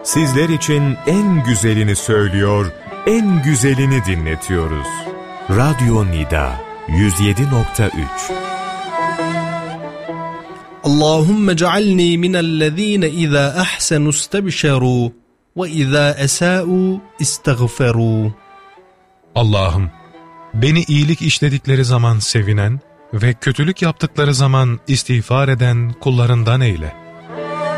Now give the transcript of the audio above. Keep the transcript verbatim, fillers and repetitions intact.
sizler için en güzelini söylüyor, en güzelini dinletiyoruz. Radyo Nida yüz yedi nokta üç. Allahümme cealni minellezine izâ ahsenu istebşerû ve izâ esâ'û istagferû. Allah'ım, beni iyilik işledikleri zaman sevinen ve kötülük yaptıkları zaman istiğfar eden kullarından eyle.